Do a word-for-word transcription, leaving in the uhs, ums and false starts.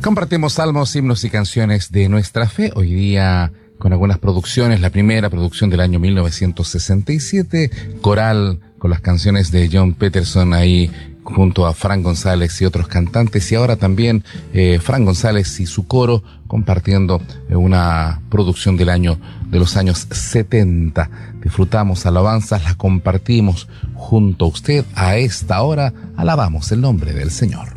Compartimos salmos, himnos y canciones de nuestra fe. Hoy día con algunas producciones. La primera producción del año mil novecientos sesenta y siete, coral con las canciones de John Peterson ahí junto a Fran González y otros cantantes. Y ahora también eh, Fran González y su coro compartiendo eh, una producción del año de los años setenta. Disfrutamos alabanzas, las compartimos junto a usted. A esta hora alabamos el nombre del Señor.